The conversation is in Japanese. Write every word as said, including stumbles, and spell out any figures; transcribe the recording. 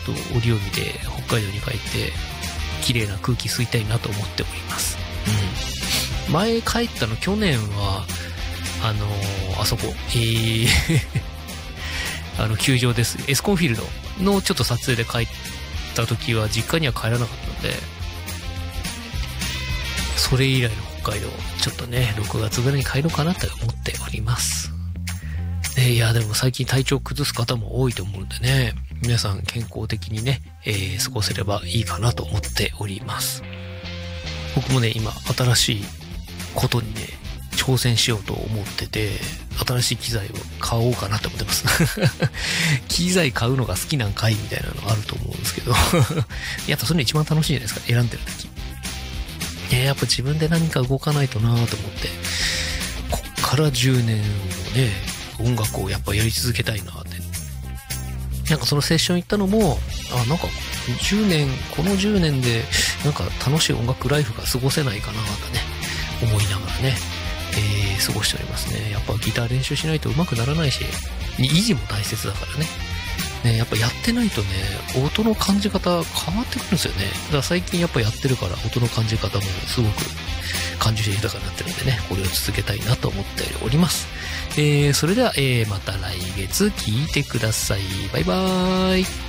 と折を見て北海道に帰って綺麗な空気吸いたいなと思っております。うん。前帰ったの去年はあのー、あそこえーあの球場です。エスコンフィールドのちょっと撮影で帰った時は実家には帰らなかったので、それ以来の北海道ちょっとねろくがつぐらいに帰ろうかなと思っております。いやでも最近体調崩す方も多いと思うんでね、皆さん健康的にね、えー、過ごせればいいかなと思っております。僕もね今新しいことにね挑戦しようと思ってて、新しい機材を買おうかなと思ってます機材買うのが好きなんかいみたいなのあると思うんですけどやっぱそれ一番楽しいじゃないですか、選んでる時。ね、やっぱ自分で何か動かないとなと思って、こっからじゅうねんをね音楽をやっぱやり続けたいなって。なんかそのセッション行ったのも、あ、なんかじゅうねん、このじゅうねんでなんか楽しい音楽ライフが過ごせないかなとね思いながらね、えー、過ごしておりますね。やっぱギター練習しないと上手くならないし、維持も大切だからね。ね、やっぱやってないとね、音の感じ方変わってくるんですよね。だから最近やっぱやってるから音の感じ方もすごく感受性豊かになってるんでね、これを続けたいなと思っております。えー、それでは、えー、また来月聞いてください。バイバーイ。